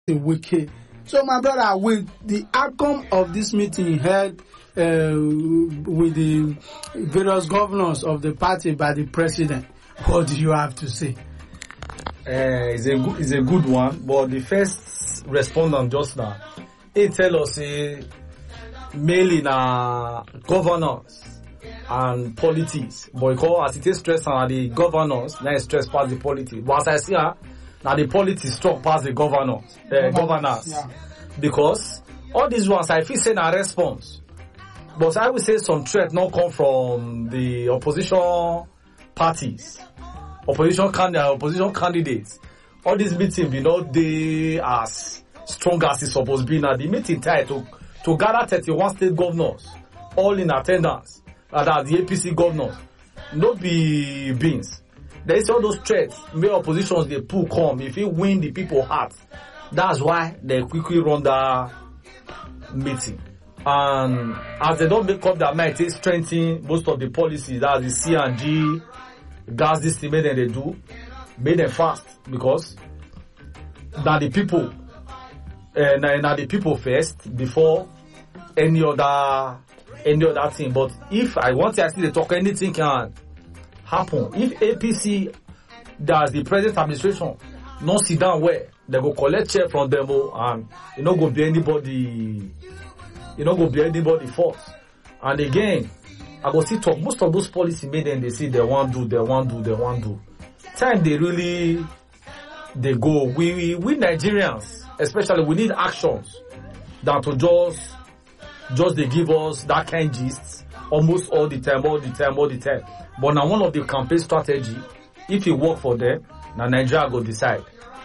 Wiki. So, my brother, with the outcome of this meeting held with the various governors of the party by the president, what do you have to say? It's a good one, but the first respondent just now, he tell us mainly na governors and politics, but because as it is stress on the governors, now it's stress past the politics. But as I see now the politics strong past the governors. Yeah. Because all these ones I feel say na response. But I will say some threat not come from the opposition parties. Opposition candidates. All these meetings be not they as strong as it's supposed to be. Now the meeting tied to gather 31 state governors all in attendance. That the APC governors. No be beans. There is all those threats where oppositions they pull come. If you win the people heart, that's why they quickly run the meeting. And as they don't make up their mind, they strengthen most of the policies. That's the C&G, gas this thing made them they do, made them fast because that the people, now the people first before any other thing. But if I want to actually talk, anything can happen. If APC does the present administration not sit down where they go collect check from them and you know go be anybody fault. And again, I go see talk most of those policy made them they say they want do. Time they really they go. We Nigerians, especially we need actions than to just they give us that kind of gist almost all the time. But now one of the campaign strategy, if it work for them, now Nigeria go decide.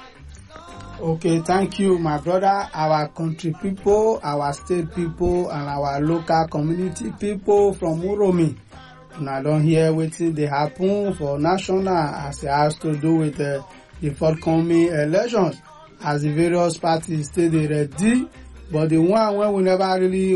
Okay, thank you, my brother. Our country people, our state people, and our local community people from Uromi. Now don't hear wetin dey happen for national as it has to do with the forthcoming elections. As the various parties stay ready, but the one when we never really